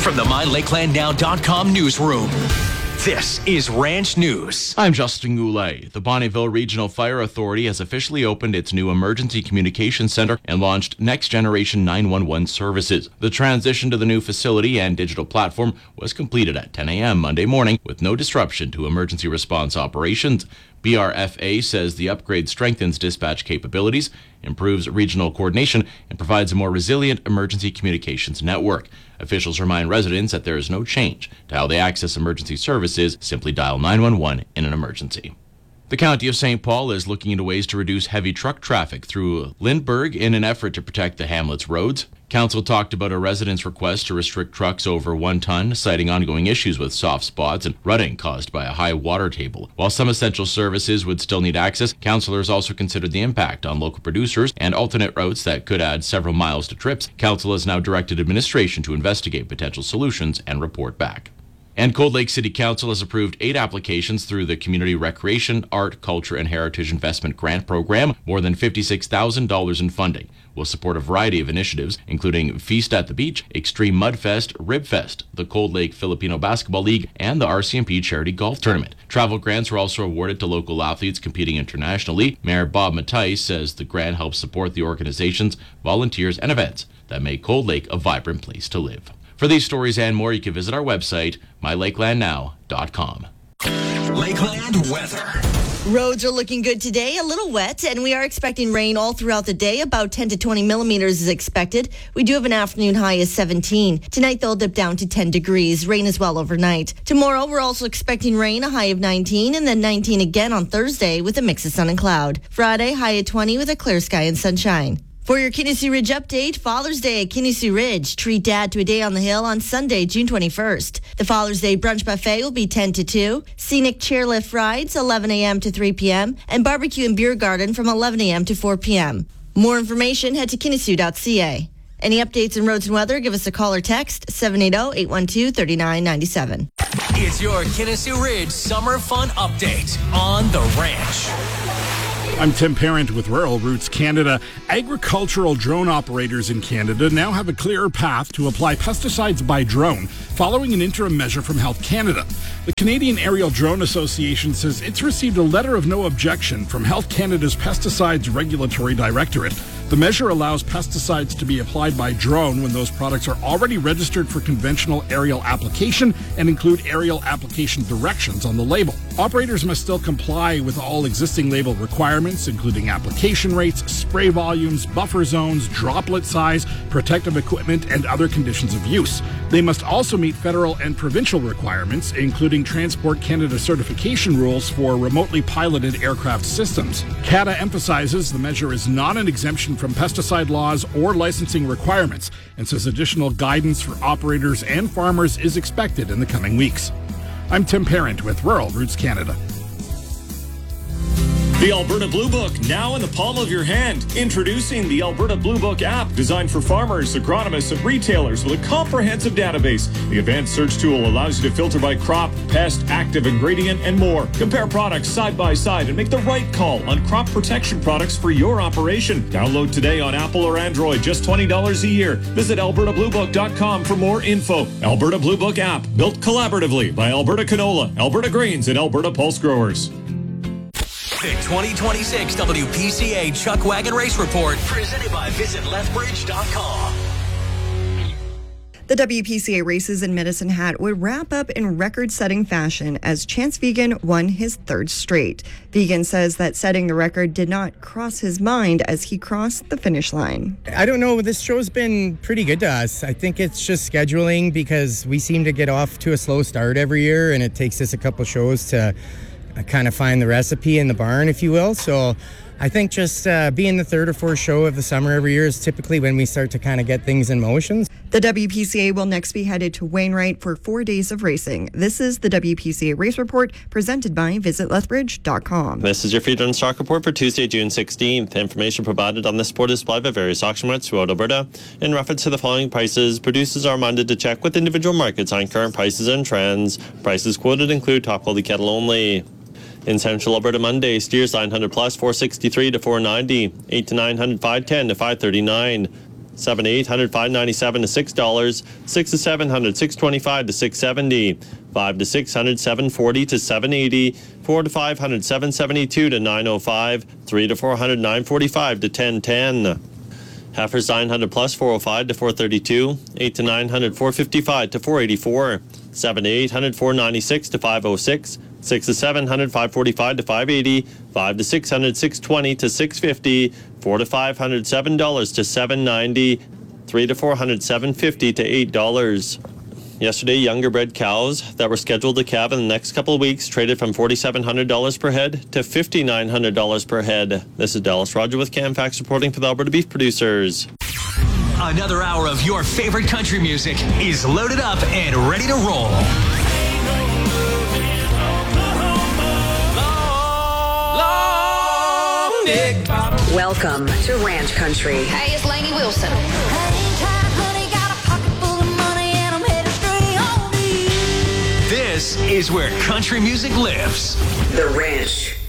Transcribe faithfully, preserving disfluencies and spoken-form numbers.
From the my lakeland now dot com newsroom, this is Ranch News. I'm Justin Goulet. The Bonnyville Regional Fire Authority has officially opened its new Emergency Communication Center and launched Next Generation nine one one services. The transition to the new facility and digital platform was completed at ten a.m. Monday morning with no disruption to emergency response operations. B R F A says the upgrade strengthens dispatch capabilities, improves regional coordination, and provides a more resilient emergency communications network. Officials remind residents that there is no change to how they access emergency services. Simply dial nine one one in an emergency. The County of Saint Paul is looking into ways to reduce heavy truck traffic through Lindbergh in an effort to protect the hamlet's roads. Council talked about a resident's request to restrict trucks over one ton, citing ongoing issues with soft spots and rutting caused by a high water table. While some essential services would still need access, councillors also considered the impact on local producers and alternate routes that could add several miles to trips. Council has now directed administration to investigate potential solutions and report back. And Cold Lake City Council has approved eight applications through the Community Recreation, Art, Culture, and Heritage Investment Grant Program. More than fifty-six thousand dollars in funding will support a variety of initiatives, including Feast at the Beach, Extreme Mudfest, Ribfest, the Cold Lake Filipino Basketball League, and the R C M P Charity Golf Tournament. Travel grants were also awarded to local athletes competing internationally. Mayor Bob Matthijs says the grant helps support the organizations, volunteers, and events that make Cold Lake a vibrant place to live. For these stories and more, you can visit our website, my lakeland now dot com. Lakeland weather. Roads are looking good today, a little wet, and we are expecting rain all throughout the day. About ten to twenty millimeters is expected. We do have an afternoon high of seventeen. Tonight, they'll dip down to ten degrees. Rain as well overnight. Tomorrow, we're also expecting rain, a high of nineteen, and then nineteen again on Thursday with a mix of sun and cloud. Friday, high of twenty with a clear sky and sunshine. For your Kinnessee Ridge update, Father's Day at Kinnessee Ridge. Treat Dad to a day on the hill on Sunday, June twenty-first. The Father's Day brunch buffet will be ten to two. Scenic chairlift rides, eleven a.m. to three p.m. And barbecue and beer garden from eleven a.m. to four p.m. More information, head to kinnessee dot c a. Any updates on roads and weather, give us a call or text seven eight zero, eight one two, three nine nine seven. It's your Kinnessee Ridge Summer Fun Update on The Ranch. I'm Tim Parent with Rural Roots Canada. Agricultural drone operators in Canada now have a clearer path to apply pesticides by drone following an interim measure from Health Canada. The Canadian Aerial Drone Association says it's received a letter of no objection from Health Canada's Pesticides Regulatory Directorate. The measure allows pesticides to be applied by drone when those products are already registered for conventional aerial application and include aerial application directions on the label. Operators must still comply with all existing label requirements, including application rates, spray volumes, buffer zones, droplet size, protective equipment, and other conditions of use. They must also meet federal and provincial requirements, including Transport Canada certification rules for remotely piloted aircraft systems. C A D A emphasizes the measure is not an exemption from pesticide laws or licensing requirements and says additional guidance for operators and farmers is expected in the coming weeks. I'm Tim Parent with Rural Roots Canada. The Alberta Blue Book, now in the palm of your hand. Introducing the Alberta Blue Book app, designed for farmers, agronomists, and retailers with a comprehensive database. The advanced search tool allows you to filter by crop, pest, active ingredient, and more. Compare products side by side and make the right call on crop protection products for your operation. Download today on Apple or Android, just twenty dollars a year. Visit alberta blue book dot com for more info. Alberta Blue Book app, built collaboratively by Alberta Canola, Alberta Grains, and Alberta Pulse Growers. The twenty twenty-six W P C A Chuck Wagon Race Report, presented by visit lethbridge dot com. The W P C A races in Medicine Hat would wrap up in record-setting fashion as Chance Vigen won his third straight. Vigen says that setting the record did not cross his mind as he crossed the finish line. I don't know. This show's been pretty good to us. I think it's just scheduling because we seem to get off to a slow start every year, and it takes us a couple shows to kind of find the recipe in the barn, if you will. So I think just uh, being the third or fourth show of the summer every year is typically when we start to kind of get things in motion. The W P C A will next be headed to Wainwright for four days of racing. This is the W P C A Race Report, presented by visit lethbridge dot com. This is your feeder and stock report for Tuesday, June sixteenth. Information provided on this report is supplied by various auction marts throughout Alberta. In reference to the following prices, producers are reminded to check with individual markets on current prices and trends. Prices quoted include top quality cattle only. In Central Alberta Monday, steers nine hundred plus four sixty-three to four ninety, eight to nine hundred five ten to five thirty-nine. seven to eight hundred, five ninety-seven to six dollars, six to seven hundred, six twenty-five to six seventy, five to six hundred, seven forty to seven eighty, four to five hundred, seven seventy-two to nine oh five, three to four hundred, nine forty-five to ten ten. Heifers nine hundred plus, four oh five to four thirty-two, eight to nine hundred, four fifty-five to four eighty-four, seven to eight hundred, four ninety-six to five oh six, six to seven hundred, five forty-five to five eighty, five to six hundred, six twenty to six fifty, four to five hundred, seven dollars to seven ninety, three to four hundred, seven fifty to eight dollars. Yesterday, younger bred cows that were scheduled to calve in the next couple of weeks traded from four thousand seven hundred dollars per head to five thousand nine hundred dollars per head. This is Dallas Roger with CamFax reporting for the Alberta Beef Producers. Another hour of your favorite country music is loaded up and ready to roll. Welcome to Ranch Country. Hey, it's Lainey Wilson. This is where country music lives. The Ranch.